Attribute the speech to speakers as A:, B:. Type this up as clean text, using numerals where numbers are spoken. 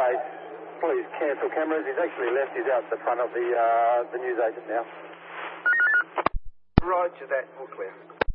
A: 8, please cancel cameras. He's actually left. He's out the front of the newsagent now.
B: Roger that, all clear.